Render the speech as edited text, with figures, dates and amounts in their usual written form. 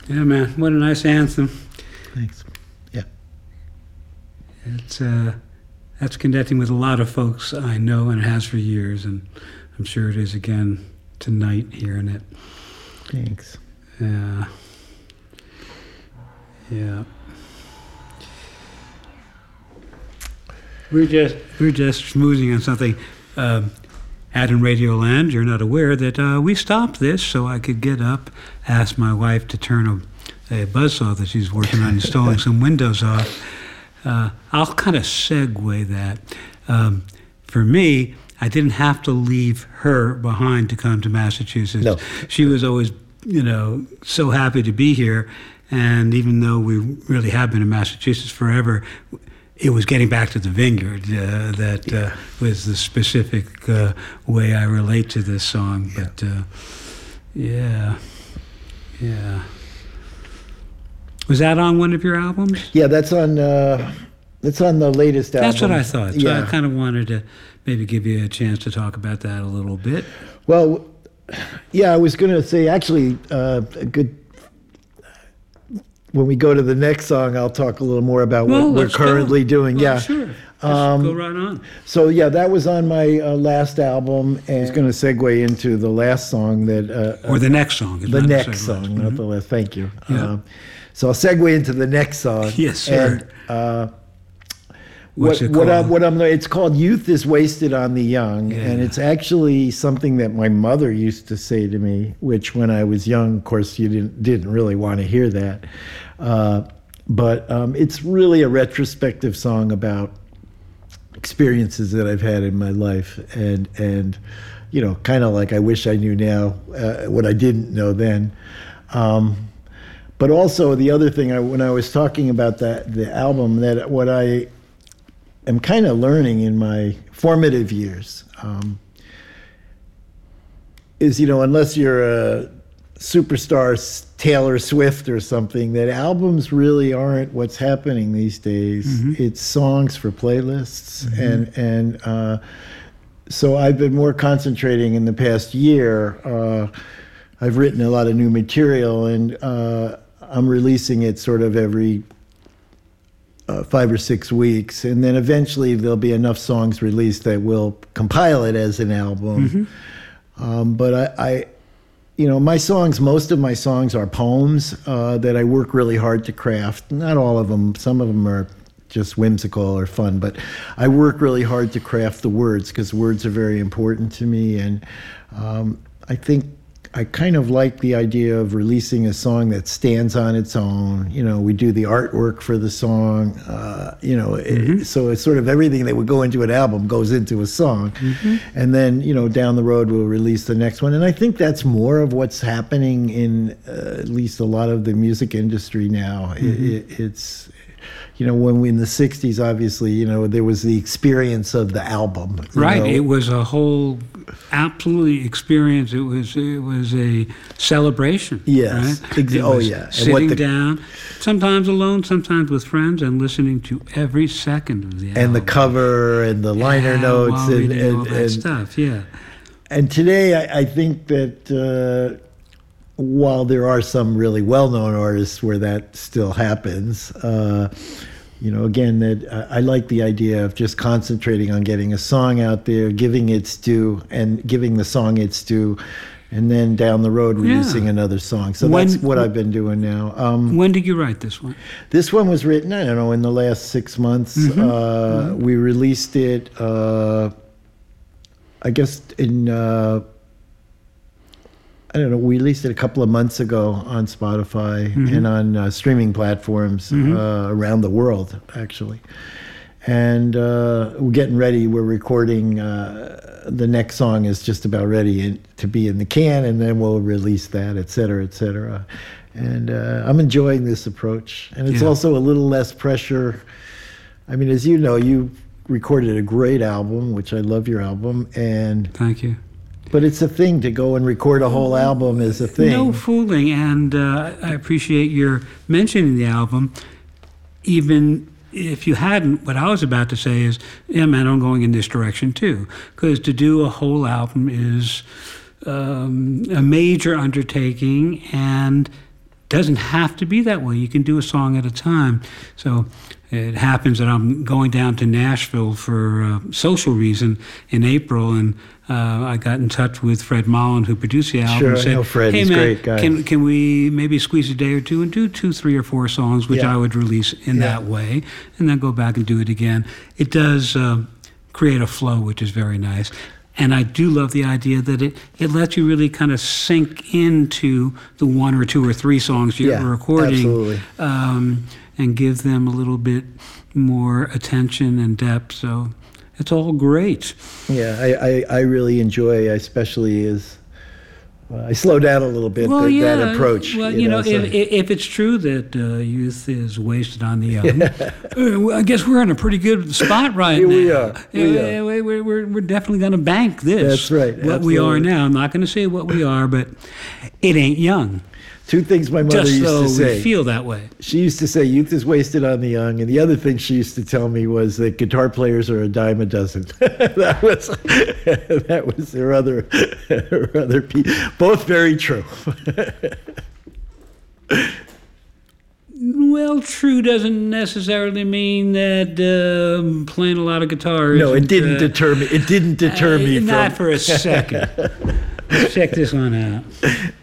Yeah, man. What a nice anthem. Thanks. Yeah. It's that's connecting with a lot of folks I know and has for years, and I'm sure it is again tonight hearing it. Thanks. Yeah. Yeah. We're just schmoozing on something. Out in Radioland, you're not aware that we stopped this so I could get up, ask my wife to turn a buzzsaw that she's working on installing some windows off. I'll kind of segue that. For me, I didn't have to leave her behind to come to Massachusetts. No. She was always, so happy to be here. And even though we really have been in Massachusetts forever, it was getting back to the vineyard that was the specific way I relate to this song. But yeah. Was that on one of your albums? Yeah, that's on the latest album. That's what I thought. So yeah. I kind of wanted to maybe give you a chance to talk about that a little bit. Well, yeah, I was going to say actually a good. When we go to the next song, I'll talk a little more about what we're currently doing. Well, yeah, sure. Go right on. So yeah, that was on my last album, and I was going to segue into the last song that. Or the next song. The next song, not the last. Thank you. Yeah. So I'll segue into the next song. Yes, sir. And, What's it called? It's called "Youth is Wasted on the Young," Yeah. and it's actually something that my mother used to say to me. Which, when I was young, of course, you didn't really want to hear that. But it's really a retrospective song about experiences that I've had in my life, and kind of like I wish I knew now what I didn't know then. But also the other thing, when I was talking about the album, that what I am kind of learning in my formative years is, unless you're a superstar Taylor Swift or something, that albums really aren't what's happening these days. Mm-hmm. It's songs for playlists. Mm-hmm. And so I've been more concentrating in the past year. I've written a lot of new material, and I'm releasing it sort of every 5 or 6 weeks, and then eventually there'll be enough songs released that will compile it as an album. Mm-hmm. But I most of my songs are poems that I work really hard to craft. Not all of them. Some of them are just whimsical or fun, but I work really hard to craft the words, because words are very important to me. And I think I kind of like the idea of releasing a song that stands on its own. We do the artwork for the song, mm-hmm. So it's sort of everything that would go into an album goes into a song. Mm-hmm. And then, down the road we'll release the next one. And I think that's more of what's happening in at least a lot of the music industry now. Mm-hmm. It's, when we in the 60s, obviously, there was the experience of the album. Right. It was a whole absolutely experience. It was a celebration. Yes. Right? Oh, yeah. Sitting down, sometimes alone, sometimes with friends, and listening to every second of the album. And the cover and the liner notes. While reading all that stuff, yeah. And today, I think that while there are some really well-known artists where that still happens, again, that I like the idea of just concentrating on getting a song out there, giving its due, and giving the song its due, and then down the road releasing another song. So that's what I've been doing now. When did you write this one? This one was written, I don't know, in the last 6 months. Mm-hmm. We released it, I guess, in... we released it a couple of months ago on Spotify mm-hmm. and on streaming platforms mm-hmm. Around the world, actually. And we're getting ready. We're recording. The next song is just about ready to be in the can, and then we'll release that, et cetera, et cetera. And I'm enjoying this approach. And it's also a little less pressure. I mean, as you know, you recorded a great album, which I love your album. And thank you. But it's a thing to go and record a whole album is a thing. No fooling, and I appreciate your mentioning the album. Even if you hadn't, what I was about to say is, yeah, man, I'm going in this direction too. Because to do a whole album is a major undertaking, and doesn't have to be that way. You can do a song at a time. So it happens that I'm going down to Nashville for a social reason in April, and I got in touch with Fred Molland, who produced the album. Sure, and said, I know Fred. Hey, He's a man, great guy. can we maybe squeeze a day or two and do 2, 3, or 4 songs, which Yeah. I would release in that way, and then go back and do it again. It does create a flow, which is very nice. And I do love the idea that it lets you really kind of sink into the 1 or 2 or 3 songs you're recording, absolutely. And give them a little bit more attention and depth. So it's all great. Yeah, I really enjoy, especially as I slow down a little bit, that approach. Well, so. if it's true that youth is wasted on the young, I guess we're in a pretty good spot right now. We are. We're definitely going to bank this. That's right. What we are now. I'm not going to say what we are, but it ain't young. 2 things my mother Just used so to say. we feel that way. She used to say youth is wasted on the young, and the other thing she used to tell me was that guitar players are a dime a dozen. that was her other piece. Both very true. Well, true doesn't necessarily mean that playing a lot of guitars. No, it didn't deter me. It didn't deter me. Not for a second. Check this one out.